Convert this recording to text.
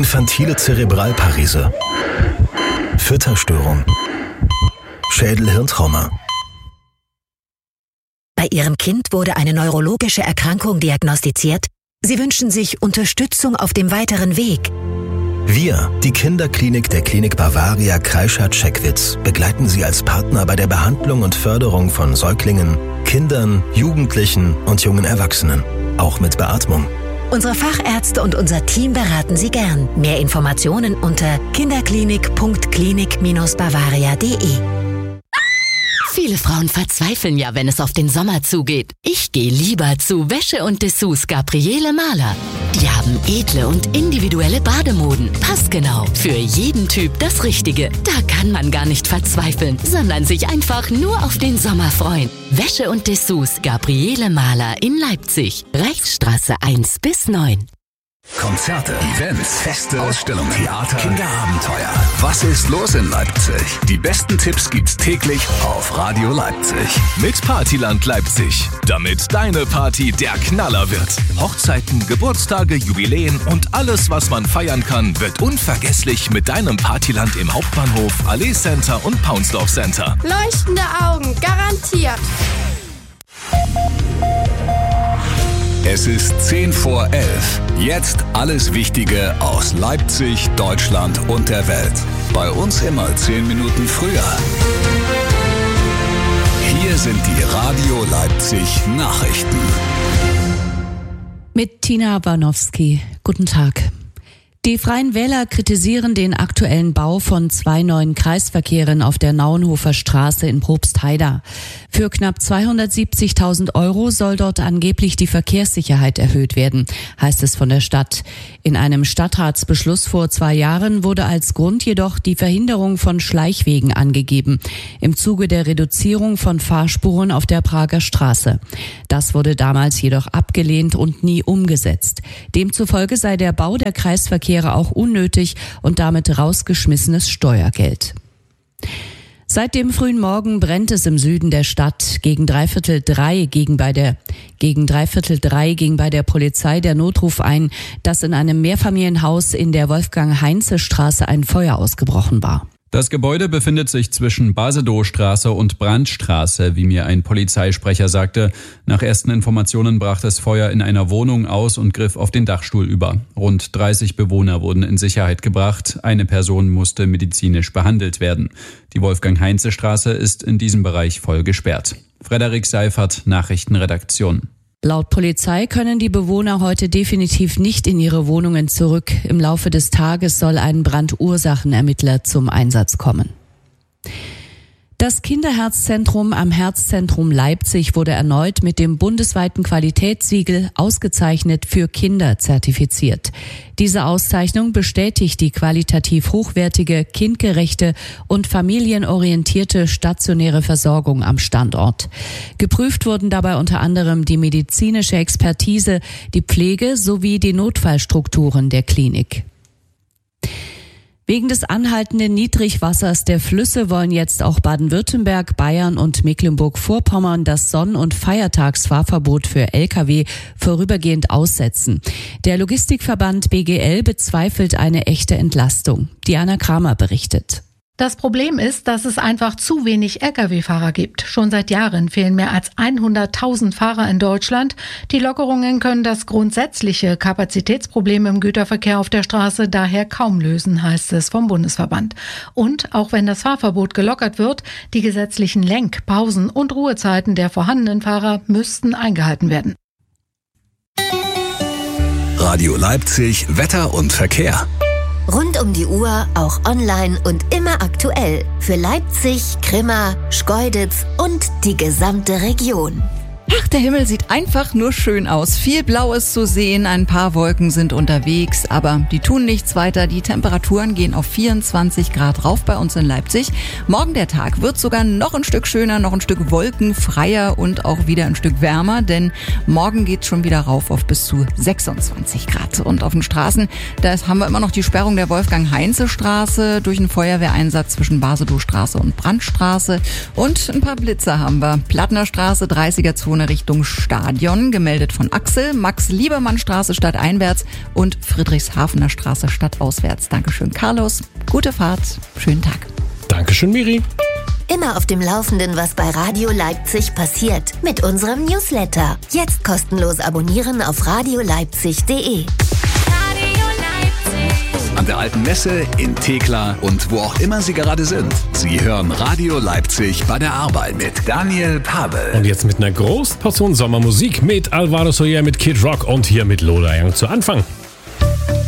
infantile Zerebralparese, Fütterstörung, Schädel-Hirntrauma. Bei Ihrem Kind wurde eine neurologische Erkrankung diagnostiziert. Sie wünschen sich Unterstützung auf dem weiteren Weg. Wir, die Kinderklinik der Klinik Bavaria Kreischath-Checkwitz, begleiten Sie als Partner bei der Behandlung und Förderung von Säuglingen, Kindern, Jugendlichen und jungen Erwachsenen, auch mit Beatmung. Unsere Fachärzte und unser Team beraten Sie gern. Mehr Informationen unter kinderklinik.klinik-bavaria.de. Viele Frauen verzweifeln ja, wenn es auf den Sommer zugeht. Ich gehe lieber zu Wäsche und Dessous Gabriele Mahler. Die haben edle und individuelle Bademoden. Passgenau. Für jeden Typ das Richtige. Da kann man gar nicht verzweifeln, sondern sich einfach nur auf den Sommer freuen. Wäsche und Dessous Gabriele Mahler in Leipzig. Reichsstraße 1-9. Konzerte, Events, Feste, Ausstellungen, Theater, Kinderabenteuer. Was ist los in Leipzig? Die besten Tipps gibt's täglich auf Radio Leipzig. Mit Partyland Leipzig. Damit deine Party der Knaller wird. Hochzeiten, Geburtstage, Jubiläen und alles, was man feiern kann, wird unvergesslich mit deinem Partyland im Hauptbahnhof, Allee Center und Paunsdorf Center. Leuchtende Augen, garantiert. Es ist 11:10. Jetzt alles Wichtige aus Leipzig, Deutschland und der Welt. Bei uns immer 10 Minuten früher. Hier sind die Radio Leipzig Nachrichten. Mit Tina Warnowski. Guten Tag. Die Freien Wähler kritisieren den aktuellen Bau von 2 neuen Kreisverkehren auf der Nauenhofer Straße in Probstheida. Für knapp 270.000 € soll dort angeblich die Verkehrssicherheit erhöht werden, heißt es von der Stadt. In einem Stadtratsbeschluss vor 2 Jahren wurde als Grund jedoch die Verhinderung von Schleichwegen angegeben, im Zuge der Reduzierung von Fahrspuren auf der Prager Straße. Das wurde damals jedoch abgelehnt und nie umgesetzt. Demzufolge sei der Bau der Kreisverkehre auch unnötig und damit rausgeschmissenes Steuergeld. Seit dem frühen Morgen brennt es im Süden der Stadt. Gegen 2:45 ging bei der Polizei der Notruf ein, dass in einem Mehrfamilienhaus in der Wolfgang-Heinze-Straße ein Feuer ausgebrochen war. Das Gebäude befindet sich zwischen Basedowstraße und Brandstraße, wie mir ein Polizeisprecher sagte. Nach ersten Informationen brach das Feuer in einer Wohnung aus und griff auf den Dachstuhl über. Rund 30 Bewohner wurden in Sicherheit gebracht. Eine Person musste medizinisch behandelt werden. Die Wolfgang-Heinze-Straße ist in diesem Bereich voll gesperrt. Frederik Seifert, Nachrichtenredaktion. Laut Polizei können die Bewohner heute definitiv nicht in ihre Wohnungen zurück. Im Laufe des Tages soll ein Brandursachenermittler zum Einsatz kommen. Das Kinderherzzentrum am Herzzentrum Leipzig wurde erneut mit dem bundesweiten Qualitätssiegel ausgezeichnet für Kinder zertifiziert. Diese Auszeichnung bestätigt die qualitativ hochwertige, kindgerechte und familienorientierte stationäre Versorgung am Standort. Geprüft wurden dabei unter anderem die medizinische Expertise, die Pflege sowie die Notfallstrukturen der Klinik. Wegen des anhaltenden Niedrigwassers der Flüsse wollen jetzt auch Baden-Württemberg, Bayern und Mecklenburg-Vorpommern das Sonn- und Feiertagsfahrverbot für Lkw vorübergehend aussetzen. Der Logistikverband BGL bezweifelt eine echte Entlastung. Diana Kramer berichtet. Das Problem ist, dass es einfach zu wenig Lkw-Fahrer gibt. Schon seit Jahren fehlen mehr als 100.000 Fahrer in Deutschland. Die Lockerungen können das grundsätzliche Kapazitätsproblem im Güterverkehr auf der Straße daher kaum lösen, heißt es vom Bundesverband. Und auch wenn das Fahrverbot gelockert wird, die gesetzlichen Lenk-, Pausen- und Ruhezeiten der vorhandenen Fahrer müssten eingehalten werden. Radio Leipzig, Wetter und Verkehr. Rund um die Uhr, auch online und immer aktuell. Für Leipzig, Grimma, Schkeuditz und die gesamte Region. Ach, der Himmel sieht einfach nur schön aus. Viel Blaues zu sehen, ein paar Wolken sind unterwegs, aber die tun nichts weiter. Die Temperaturen gehen auf 24 Grad rauf bei uns in Leipzig. Morgen der Tag wird sogar noch ein Stück schöner, noch ein Stück wolkenfreier und auch wieder ein Stück wärmer, denn morgen geht's schon wieder rauf auf bis zu 26 Grad. Und auf den Straßen, da haben wir immer noch die Sperrung der Wolfgang-Heinze-Straße durch einen Feuerwehreinsatz zwischen Basedowstraße und Brandstraße. Und ein paar Blitzer haben wir. Plattner Straße, 30er Zone Richtung Stade. Stadion, gemeldet von Axel, Max-Liebermann-Straße stadteinwärts und Friedrichshafener Straße stadtauswärts. Dankeschön, Carlos. Gute Fahrt, schönen Tag. Dankeschön, Miri. Immer auf dem Laufenden, was bei Radio Leipzig passiert. Mit unserem Newsletter. Jetzt kostenlos abonnieren auf radioleipzig.de. An der Alten Messe, in Thekla und wo auch immer Sie gerade sind. Sie hören Radio Leipzig bei der Arbeit mit Daniel Pavel. Und jetzt mit einer großen Portion Sommermusik mit Alvaro Soler, mit Kid Rock und hier mit Lola Young zu Anfang.